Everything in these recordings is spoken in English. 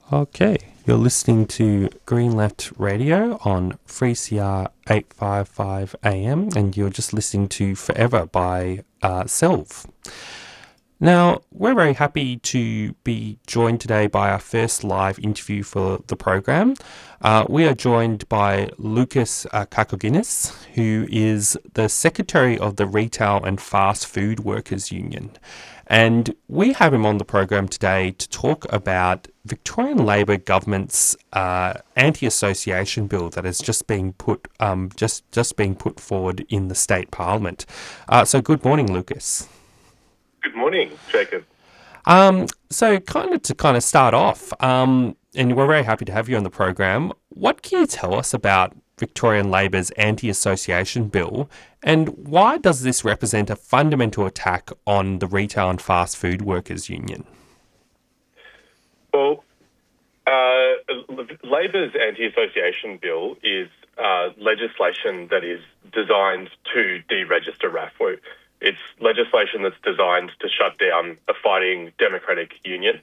Okay, you're listening to Green Left Radio on 3CR 855 AM, and you're just listening to Forever by Self. Now, we're very happy to be joined today by our first live interview for the program. We are joined by Lucas Kakoginis, who is the Secretary of the Retail and Fast Food Workers Union. And we have him on the program today to talk about Victorian Labor government's anti-association bill that has just been put being put forward in the state parliament. So good morning, Lucas. Good morning, Jacob. So to start off, and we're very happy to have you on the program. What can you tell us about Victorian Labor's anti-association bill, and why does this represent a fundamental attack on the Retail and Fast Food Workers Union? Well, Labor's anti-association bill is legislation that is designed to deregister RAFWU. It's legislation that's designed to shut down a fighting democratic union.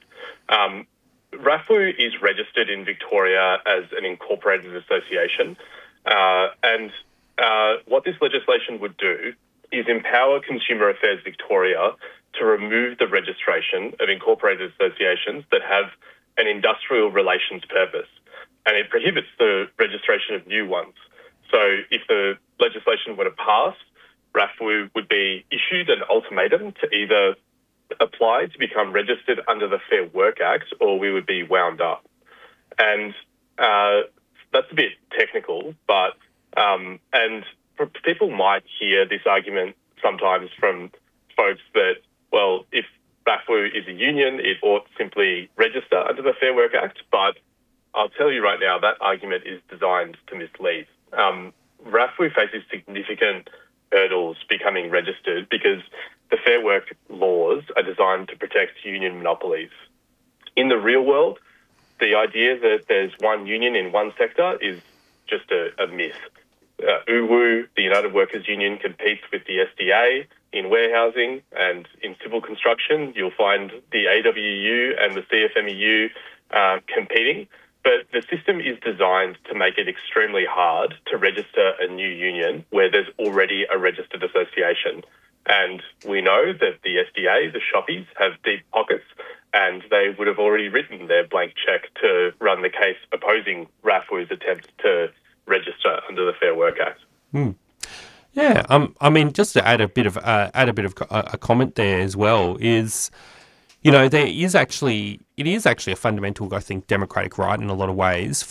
RAFWU is registered in Victoria as an incorporated association, and what this legislation would do is empower Consumer Affairs Victoria to remove the registration of incorporated associations that have an industrial relations purpose, and it prohibits the registration of new ones. So if the legislation were to pass, RAFWU would be issued an ultimatum to either apply to become registered under the Fair Work Act, or we would be wound up. And that's a bit technical, but and people might hear this argument sometimes from folks that, well, if RAFWU is a union, it ought simply register under the Fair Work Act. But I'll tell you right now, that argument is designed to mislead. RAFWU faces significant hurdles becoming registered because the Fair Work laws are designed to protect union monopolies. In the real world, the idea that there's one union in one sector is just a myth. UWU, the United Workers Union, competes with the SDA in warehousing, and in civil construction you'll find the AWU and the CFMEU competing. But the system is designed to make it extremely hard to register a new union where there's already a registered association. And we know that the SDA, the shoppies, have deep pockets, and they would have already written their blank cheque to run the case opposing RAFWU's attempt to register under the Fair Work Act. Yeah, I mean, just to add a bit of a comment there as well is, it is actually a fundamental, I think, democratic right in a lot of ways